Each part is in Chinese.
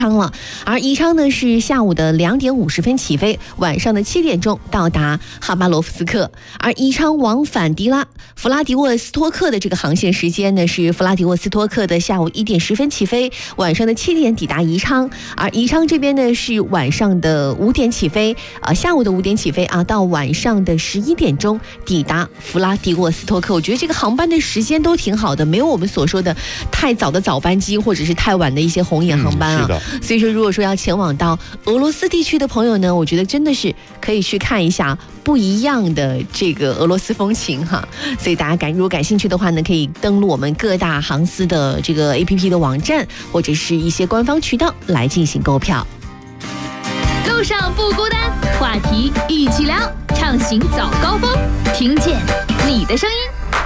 了，而宜昌呢是下午的2点50分起飞，晚上的7点钟到达哈巴罗夫斯克。而宜昌往返弗拉迪沃斯托克的这个航线时间呢是弗拉迪沃斯托克的下午1点10分起飞，晚上的7点抵达宜昌。而宜昌这边呢是晚上的5点起飞，下午的5点起飞啊，到晚上的11点钟抵达弗拉迪沃斯托克。我觉得这个航班的时间都挺好的，没有我们所说的太早的早班机或者是太晚的一些红眼航班啊。所以说，如果说要前往到俄罗斯地区的朋友呢，我觉得真的是可以去看一下不一样的这个俄罗斯风情哈。所以大家如果感兴趣的话呢，可以登录我们各大航司的这个 APP 的网站，或者是一些官方渠道来进行购票。 路上不孤单，话题一起聊，畅行早高峰，听见你的声音。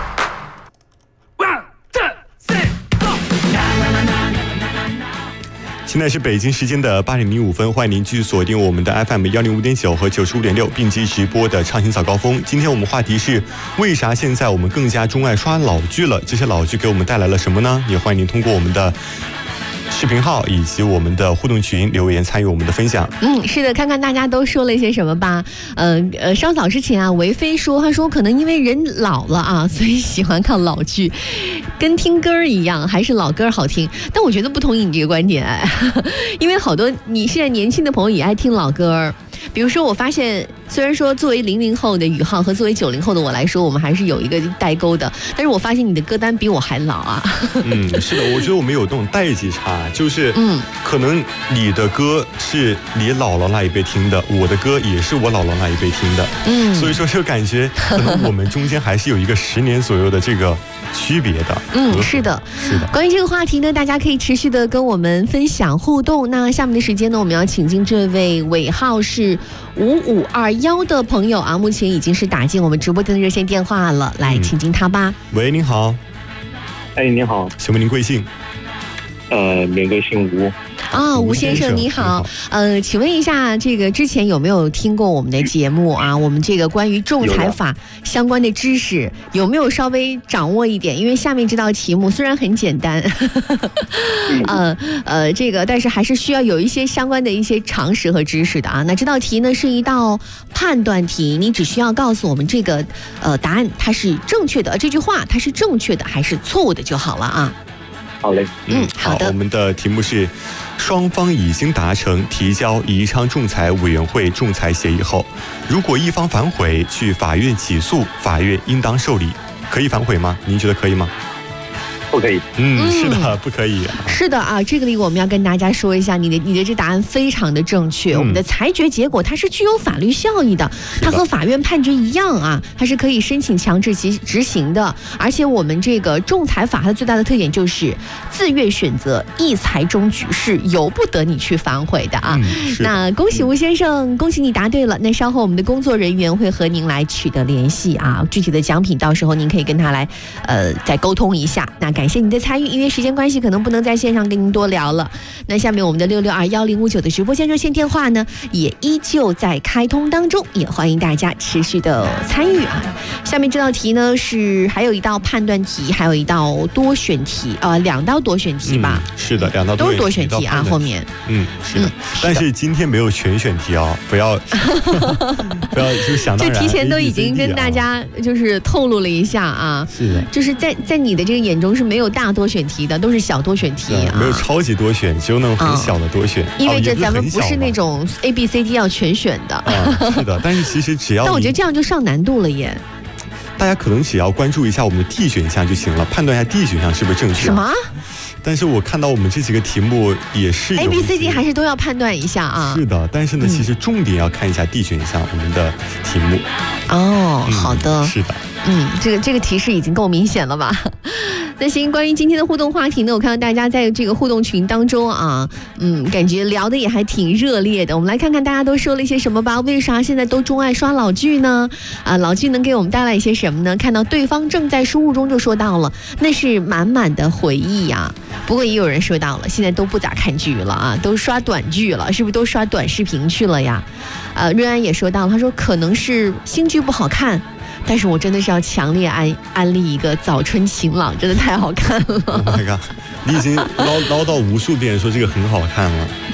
现在是北京时间的8点05分，欢迎您继续锁定我们的 FM 105.9和95.6并机直播的畅行早高峰。今天我们话题是为啥现在我们更加钟爱刷老剧了？这些老剧给我们带来了什么呢？也欢迎您通过我们的视频号以及我们的互动群留言参与我们的分享。 是的，看看大家都说了一些什么吧。稍早之前啊，维飞说，他说可能因为人老了啊，所以喜欢看老剧，跟听歌一样，还是老歌好听。但我觉得不同意你这个观点，因为好多你现在年轻的朋友也爱听老歌。比如说，我发现虽然说作为00后的宇浩和作为90后的我来说，我们还是有一个代沟的，但是我发现你的歌单比我还老啊。 是的，我觉得我们有那种代际差，就是可能你的歌是你姥姥那一辈听的，我的歌也是我姥姥那一辈听的，所以说就感觉可能我们中间还是有一个10年左右的这个区别的。 是的。关于这个话题呢，大家可以持续的跟我们分享互动。那下面的时间呢，我们要请进这位尾号是5521的朋友啊，目前已经是打进我们直播间的热线电话了，来请进他吧。 喂，您好。 您好， 请问您贵姓？ 名贵姓吴。 吴先生你好，请问一下，这个之前有没有听过我们的节目啊？我们这个关于仲裁法相关的知识有没有稍微掌握一点？因为下面这道题目虽然很简单，这个但是还是需要有一些相关的一些常识和知识的啊。那这道题呢是一道判断题，你只需要告诉我们这个答案它是正确的，这句话它是正确的还是错误的就好了啊。 好嘞， 好的。 我们的题目是：双方已经达成提交宜昌仲裁委员会仲裁协议后，如果一方反悔去法院起诉，法院应当受理。可以反悔吗？您觉得可以吗？ 不可以。 是的，不可以。 是的啊，这个里我们要跟大家说一下，你的这答案非常的正确。我们的裁决结果它是具有法律效益的，它和法院判决一样啊，它是可以申请强制执行的。而且我们这个仲裁法它最大的特点就是自愿选择一裁终局，是由不得你去反悔的啊。那恭喜吴先生，恭喜你答对了。那稍后我们的工作人员会和您来取得联系啊，具体的奖品到时候您可以跟他来再沟通一下。那感谢你的参与，因为时间关系可能不能在线上跟您多聊了。那下面我们的6621059的直播间热线电话呢也依旧在开通当中，也欢迎大家持续的参与啊。下面这道题呢是还有一道判断题，还有一道多选题，2道多选题吧。 是的，2道都是多选题啊，后面是的。但是今天没有全选题啊，不要就想当然。 这提前都已经跟大家就是透露了一下啊， 是的， 就是在你的这个眼中是没有大多选题的，都是小多选题啊， 没有超级多选，只有那种很小的多选， 意味着咱们不是那种 ABCD 要全选的。 是的，但是其实只要但我觉得这样就上难度了耶。 大家可能只要关注一下我们的 D 选项就行了，判断一下 D 选项是不是正确。 什么？ 但是我看到我们这几个题目也是 ABCD 还是都要判断一下啊。 是的，但是呢，其实重点要看一下 D 选项我们的题目。 好的。 是的。 这个提示已经够明显了吧？那行，关于今天的互动话题呢，我看到大家在这个互动群当中啊，感觉聊的也还挺热烈的。我们来看看大家都说了一些什么吧。为啥现在都钟爱刷老剧呢？老剧能给我们带来一些什么呢？看到对方正在输入中就说到了，那是满满的回忆呀。不过也有人说到了，现在都不咋看剧了啊，都刷短剧了，是不是都刷短视频去了呀？瑞安也说到了，他说可能是新剧不好看。但是我真的是要强烈安利一个《早春晴朗》，真的太好看了。 Oh my god！ 你已经唠叨无数遍说这个很好看了。